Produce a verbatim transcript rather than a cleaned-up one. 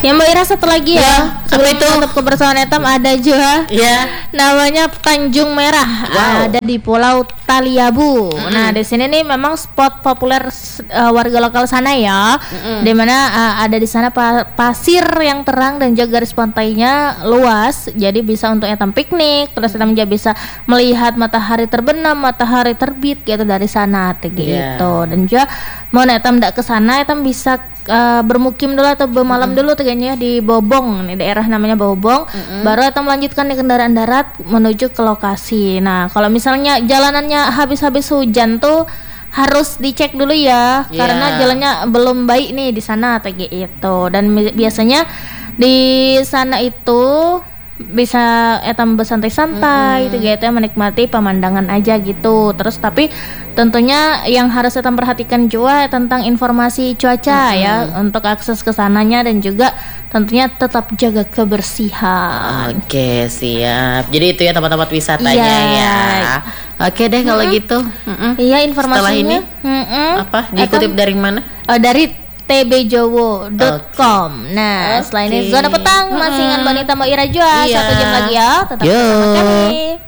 Ya Mbak Ira satu lagi ya. Ya, Sebelum apa itu? menutup kebersamaan Etam ada juga. Ya. Namanya Tanjung Merah. Wow. Ada di Pulau Taliabu. Mm-mm. Nah, di sini nih memang spot populer uh, warga lokal sana ya. Mm-mm. Di mana uh, ada di sana pa- pasir yang terang dan juga garis pantainya luas. Jadi bisa untuk Etam piknik, terus Etam juga bisa melihat matahari terbenam, matahari terbit gitu dari sana gitu. Yeah. Dan juga mau Etam ndak ke sana, Etam bisa uh, bermukim dulu atau bermalam dulu teganya di Bobong, nih daerah namanya Bobong. Mm-mm. Baru Etam melanjutkan di kendaraan darat menuju ke lokasi. Nah, kalau misalnya jalanannya habis-habis hujan tuh harus dicek dulu ya, Yeah. karena jalannya belum baik nih di sana kayak itu. Dan mi- biasanya di sana itu bisa Etam bersantai-santai gitu gitu ya, menikmati pemandangan aja gitu. Terus tapi tentunya yang harus Etam perhatikan juga tentang informasi cuaca Mm-mm. ya, untuk akses ke sananya, dan juga tentunya tetap jaga kebersihan. Oke, siap. Jadi itu ya tempat-tempat wisatanya Iya. ya. Oke deh kalau gitu. Mm-mm. Iya, informasinya. Setelah ini Mm-mm. apa? Dikutip Etam- dari mana? Oh, dari t b jowo dot com. Nah, Oke. setelah ini zona petang masih dengan Mm-mm. Bonita Mbak Ira juga Iya. satu jam lagi ya. Tetap Yo. bersama kami.